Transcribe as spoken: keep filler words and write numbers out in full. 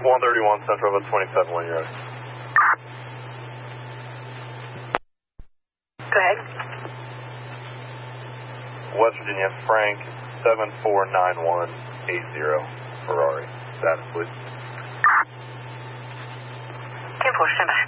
one thirty-one Central of twenty-seven when you're ready. Go ahead. West Virginia, Frank, seven four nine one eight zero, Ferrari. Status, please. ten four seven.